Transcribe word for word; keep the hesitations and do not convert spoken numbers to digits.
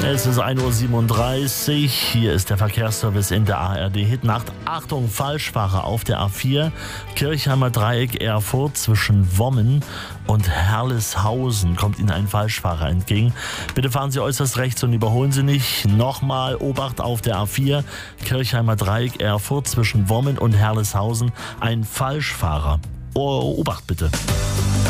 Es ist ein Uhr siebenunddreißig. Hier ist der Verkehrsservice in der A R D Hitnacht. Achtung, Falschfahrer auf der A vier. Kirchheimer Dreieck Erfurt zwischen Wommen und Herleshausen kommt Ihnen ein Falschfahrer entgegen. Bitte fahren Sie äußerst rechts und überholen Sie nicht. Nochmal Obacht auf der A vier. Kirchheimer Dreieck Erfurt zwischen Wommen und Herleshausen. Ein Falschfahrer. Oh, Obacht bitte.